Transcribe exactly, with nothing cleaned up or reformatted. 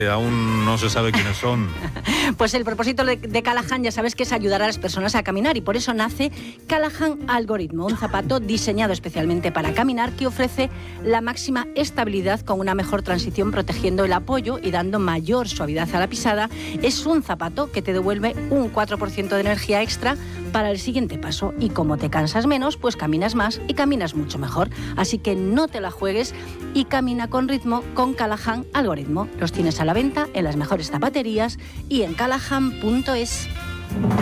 Aún no se sabe quiénes son. Pues el propósito de, de Callahan, ya sabes, que es ayudar a las personas a caminar, y por eso nace Callahan Algoritmo, un zapato diseñado especialmente para caminar que ofrece la máxima estabilidad con una mejor transición, protegiendo el apoyo y dando mayor suavidad a la pisada. Es un zapato que te devuelve un cuatro por ciento de energía extra para el siguiente paso, y como te cansas menos, pues caminas más y caminas mucho mejor. Así que no te la juegues y camina con ritmo con Callahan Algoritmo. Los tienes a la venta en las mejores zapaterías y en callahan punto es.